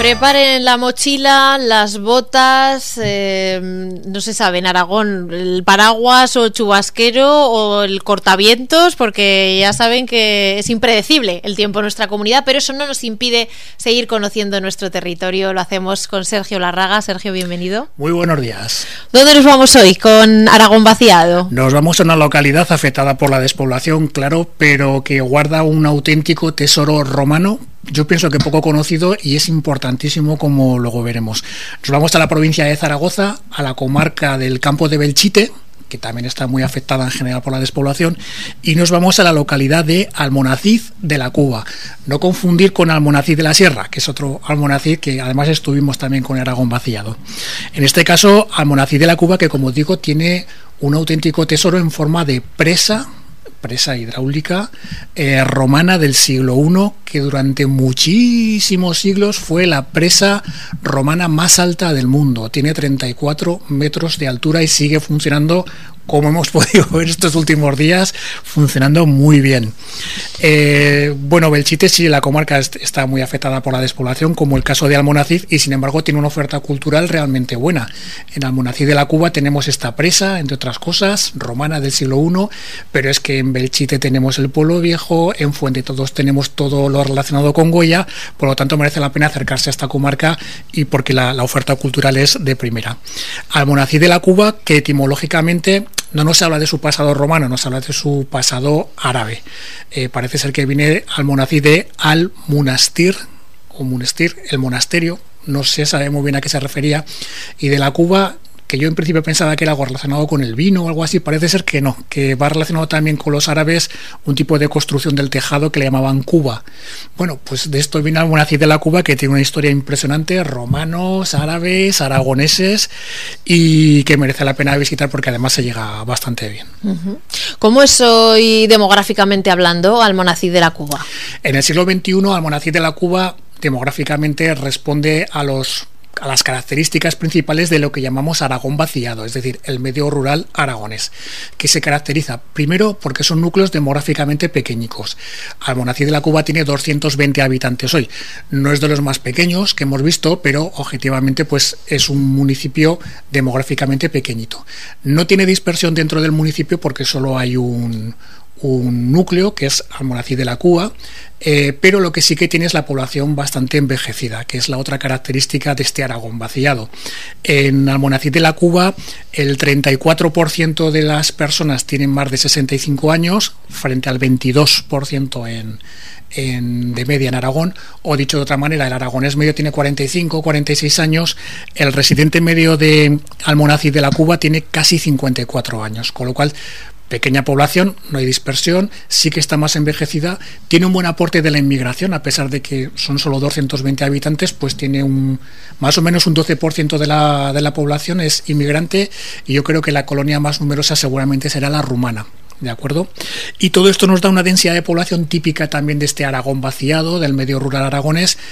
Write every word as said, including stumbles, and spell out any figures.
Preparen la mochila, las botas, eh, no se sabe en Aragón, el paraguas o chubasquero o el cortavientos, porque ya saben que es impredecible el tiempo en nuestra comunidad, pero eso no nos impide seguir conociendo nuestro territorio. Lo hacemos con Sergio Larraga. Sergio, bienvenido. Muy buenos días. ¿Dónde nos vamos hoy con Aragón vaciado? Nos vamos a una localidad afectada por la despoblación, claro, pero que guarda un auténtico tesoro romano. Yo pienso que poco conocido y es importantísimo, como luego veremos. Nos vamos a la provincia de Zaragoza, a la comarca del Campo de Belchite, que también está muy afectada en general por la despoblación, y nos vamos a la localidad de Almonacid de la Cuba. No confundir con Almonacid de la Sierra, que es otro Almonacid que además estuvimos también con Aragón vaciado. En este caso, Almonacid de la Cuba, que como digo, tiene un auténtico tesoro en forma de presa, presa hidráulica eh, romana del siglo primero, que durante muchísimos siglos fue la presa romana más alta del mundo. Tiene treinta y cuatro metros de altura y sigue funcionando, como hemos podido ver estos últimos días, funcionando muy bien. Eh, bueno, Belchite sí, la comarca está muy afectada por la despoblación, como el caso de Almonacid, y sin embargo tiene una oferta cultural realmente buena. En Almonacid de la Cuba tenemos esta presa, entre otras cosas, romana del siglo primero, pero es que en Belchite tenemos el Pueblo Viejo, en Fuente Todos tenemos todo lo relacionado con Goya, por lo tanto merece la pena acercarse a esta comarca y porque la, la oferta cultural es de primera. Almonacid de la Cuba, que etimológicamente no nos habla de su pasado romano, nos habla de su pasado árabe. Eh, parece ser que viene Almonacid de al-Munastir, o Munastir, el monasterio, no se sabe muy bien a qué se refería, y de la Cuba, que yo en principio pensaba que era algo relacionado con el vino o algo así, parece ser que no, que va relacionado también con los árabes, un tipo de construcción del tejado que le llamaban Cuba. Bueno, pues de esto viene Almonacid de la Cuba, que tiene una historia impresionante, romanos, árabes, aragoneses, y que merece la pena visitar porque además se llega bastante bien. Uh-huh. ¿Cómo es hoy demográficamente hablando Almonacid de la Cuba? En el siglo veintiuno, Almonacid de la Cuba demográficamente responde a los a las características principales de lo que llamamos Aragón vaciado, es decir, el medio rural aragonés, que se caracteriza primero porque son núcleos demográficamente pequeñicos. Almonacid de la Cuba tiene doscientos veinte habitantes hoy, no es de los más pequeños que hemos visto, pero objetivamente pues es un municipio demográficamente pequeñito. No tiene dispersión dentro del municipio porque solo hay un un núcleo, que es Almonacid de la Cuba, eh, pero lo que sí que tiene es la población bastante envejecida, que es la otra característica de este Aragón vaciado. En Almonacid de la Cuba, el treinta y cuatro por ciento de las personas tienen más de sesenta y cinco años, frente al veintidós por ciento en, en, de media en Aragón, o dicho de otra manera, el aragonés medio tiene cuarenta y cinco, cuarenta y seis años, el residente medio de Almonacid de la Cuba tiene casi cincuenta y cuatro años, con lo cual pequeña población, no hay dispersión, sí que está más envejecida, tiene un buen aporte de la inmigración, a pesar de que son solo doscientos veinte habitantes, pues tiene un más o menos un doce por ciento de la, de la población es inmigrante, y yo creo que la colonia más numerosa seguramente será la rumana. ¿De acuerdo? Y todo esto nos da una densidad de población típica también de este Aragón vaciado, del medio rural aragonés,